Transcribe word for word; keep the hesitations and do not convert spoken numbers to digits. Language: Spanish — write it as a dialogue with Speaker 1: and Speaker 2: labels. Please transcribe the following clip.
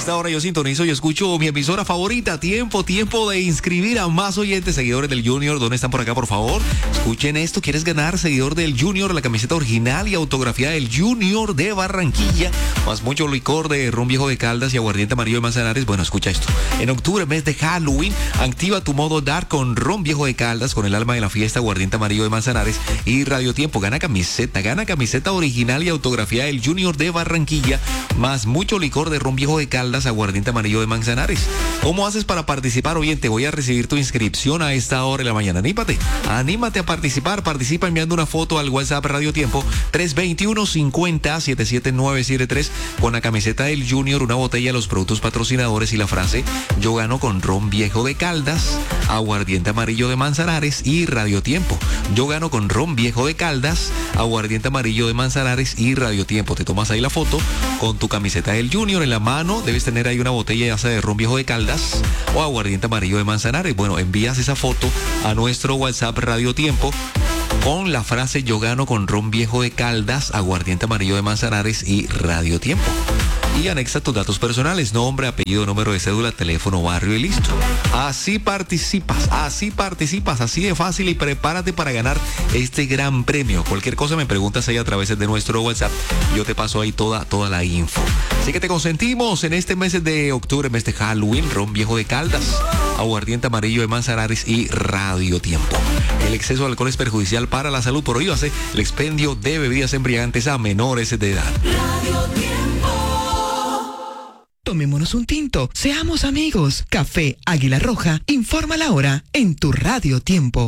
Speaker 1: esta hora yo sintonizo y escucho mi emisora favorita. Tiempo, tiempo de inscribir a más oyentes, seguidores del Junior. ¿Dónde están por acá, por favor? Escuchen esto. ¿Quieres ganar, seguidor del Junior, la camiseta original y autografía del Junior de Barranquilla? Más mucho licor de ron viejo de Caldas y aguardiente amarillo de Manzanares. Bueno, escucha esto. En octubre, mes de Halloween, activa tu modo dark con ron viejo de Caldas, con el alma de la fiesta, aguardiente amarillo de Manzanares y Radio Tiempo. Gana camiseta, gana camiseta original y autografía del Junior de Barranquilla, más mucho licor de ron viejo de Caldas, aguardiente amarillo de Manzanares. ¿Cómo haces para participar? Oye, te voy a recibir tu inscripción a esta hora de la mañana. Anímate, anímate a participar. Participa enviando una foto al WhatsApp Radio Tiempo tres dos uno, cinco cero, siete siete nueve siete tres con la camiseta del Junior, una botella de los productos patrocinadores y la frase: yo gano con ron viejo de Caldas, aguardiente amarillo de Manzanares y Radio Tiempo. Yo gano con ron viejo de Caldas, aguardiente amarillo de Manzanares y Radio Tiempo. Te tomas ahí la foto con tu camiseta del Junior en la mano. Debes tener ahí una botella ya sea de ron viejo de Caldas o aguardiente amarillo de Manzanares. Bueno, envías esa foto a nuestro WhatsApp Radio Tiempo con la frase: yo gano con ron viejo de Caldas, aguardiente amarillo de Manzanares y Radio Tiempo. Y anexa tus datos personales, nombre, apellido, número de cédula, teléfono, barrio y listo. Así participas, así participas, así de fácil, y prepárate para ganar este gran premio. Cualquier cosa me preguntas ahí a través de nuestro WhatsApp. Yo te paso ahí toda, toda la info. Así que te consentimos en este mes de octubre, mes de Halloween, ron viejo de Caldas, aguardiente amarillo de Manzanares y Radio Tiempo. El exceso de alcohol es perjudicial para la salud. Prohíbase el expendio de bebidas embriagantes a menores de edad.
Speaker 2: Radio Tiempo. Tomémonos un tinto, seamos amigos. Café Águila Roja informa la hora en tu Radio Tiempo.